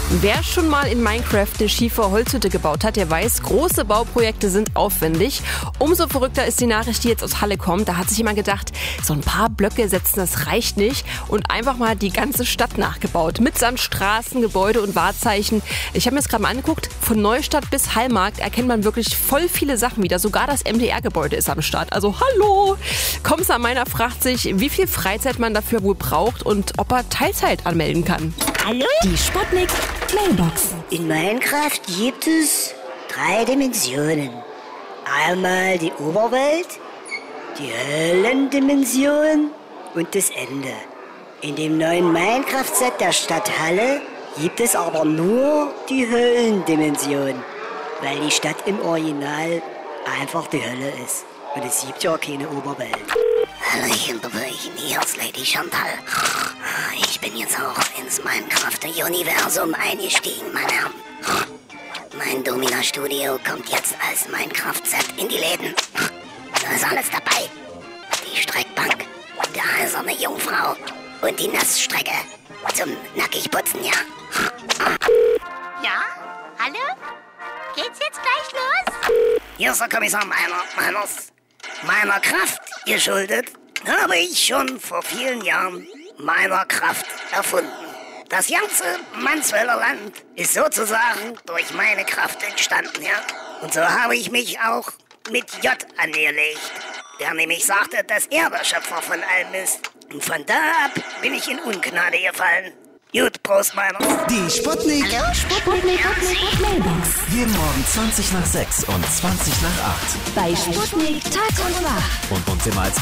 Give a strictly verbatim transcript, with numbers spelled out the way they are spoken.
Wer schon mal in Minecraft eine schiefe Holzhütte gebaut hat, der weiß, große Bauprojekte sind aufwendig. Umso verrückter ist die Nachricht, die jetzt aus Halle kommt. Da hat sich jemand gedacht, so ein paar Blöcke setzen, das reicht nicht. Und einfach mal die ganze Stadt nachgebaut. Mitsamt Straßen, Gebäude und Wahrzeichen. Ich habe mir das gerade mal angeguckt. Von Neustadt bis Hallmarkt erkennt man wirklich voll viele Sachen wieder. Sogar das M D R-Gebäude ist am Start. Also hallo! Kommissar Meiner fragt sich, wie viel Freizeit man dafür wohl braucht und ob er Teilzeit anmelden kann. Hallo? Die Sputnik Mailbox. In Minecraft gibt es drei Dimensionen. Einmal die Oberwelt, die Höllendimension und das Ende. In dem neuen Minecraft-Set der Stadt Halle gibt es aber nur die Höllendimension, weil die Stadt im Original einfach die Hölle ist. Und es gibt ja keine Oberwelt. Hallöchen, Baböchen, hier ist Lady Chantal. Ich bin jetzt auch ins Minecraft-Universum eingestiegen, meine Herren. Mein Domina-Studio kommt jetzt als Minecraft-Set in die Läden. Da ist alles dabei. Die Streckbank, der eiserne Jungfrau und die Nassstrecke zum Nackigputzen, ja. Ja? Hallo? Geht's jetzt gleich los? Hier ist der Kommissar Meiner, Meiners. Meiner Kraft geschuldet habe ich schon vor vielen Jahren meiner Kraft erfunden. Das ganze Mansfelder Land ist sozusagen durch meine Kraft entstanden, ja. Und so habe ich mich auch mit J angelegt, der nämlich sagte, dass er der Schöpfer von allem ist. Und von da ab bin ich in Ungnade gefallen. Gut, Prost, Meiner. Die Sputnik. Hallo, Sputnik Mailbox. Jeden Morgen zwanzig nach sechs und zwanzig nach acht. Bei Sputnik Tag und Nacht. Und uns immer als